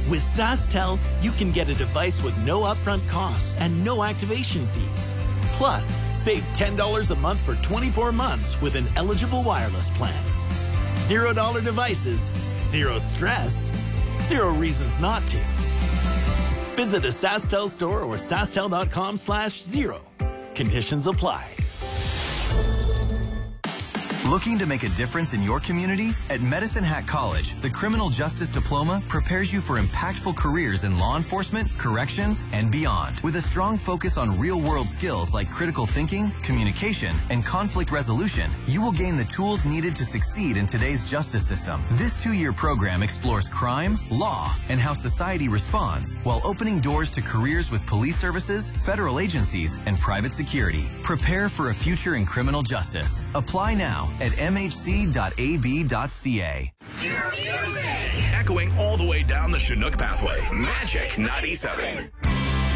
With SaskTel, you can get a device with no upfront costs and no activation fees. Plus, save $10 a month for 24 months with an eligible wireless plan. $0 devices, zero stress, zero reasons not to. Visit a SaskTel store or SaskTel.com/0. Conditions apply. Looking to make a difference in your community? At Medicine Hat College, the Criminal Justice Diploma prepares you for impactful careers in law enforcement, corrections, and beyond. With a strong focus on real-world skills like critical thinking, communication, and conflict resolution, you will gain the tools needed to succeed in today's justice system. This 2-year program explores crime, law, and how society responds, while opening doors to careers with police services, federal agencies, and private security. Prepare for a future in criminal justice. Apply now at mhc.ab.ca. Echoing all the way down the Chinook pathway, Magic 97.